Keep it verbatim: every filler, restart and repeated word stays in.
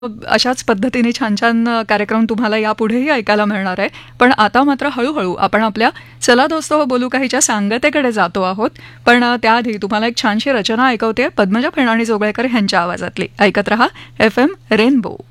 अशाच पद्धतीने छान छान कार्यक्रम तुम्हाला यापुढेही ऐकायला मिळणार आहे. पण आता मात्र हळूहळू आपण आपल्या चला दोस्त हो बोलू काहीच्या सांगतेकडे जातो आहोत. पण त्याआधी तुम्हाला एक छानशी रचना ऐकवते पद्मजा फेणाणी जोगळेकर यांच्या आवाजातली. ऐकत रहा एफ एम रेनबो.